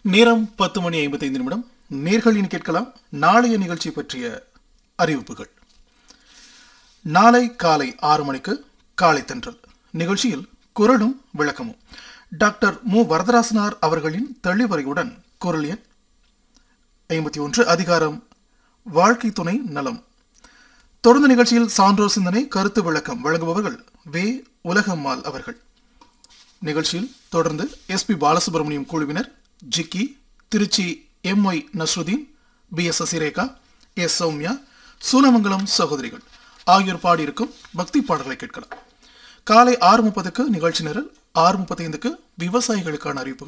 நேரம் 10:55 நேர்களின் கேட்கலாம். நாளைய நிகழ்ச்சி பற்றிய அறிவிப்புகள். நாளை காலை 6 மணிக்கு காலை தென்றல் நிகழ்ச்சியில் குரலும் விளக்கமும் டாக்டர் மு வரதராசனார் அவர்களின் தெளிவரையுடன் குரல் எண் 51 அதிகாரம் வாழ்க்கை துணை நலம். தொடர்ந்து நிகழ்ச்சியில் சான்றோர் சிந்தனை கருத்து விளக்கம் வழங்குபவர்கள் வே உலகம்மாள் அவர்கள். நிகழ்ச்சியில் தொடர்ந்து எஸ்பி பாலசுப்ரமணியம் குழுவினர் Jikki, Trichy MY Nasruddin, BS Sasirekha, S Soumya, Soolamangalam சகோதரிகள் ஆகியோர் பாடியிருக்கும் பக்தி பாடல்களை கேட்கலாம். காலை 6:30க்கு நிகழ்ச்சி நிரல், 6:35க்கு விவசாயிகளுக்கான அறிவிப்புகள்,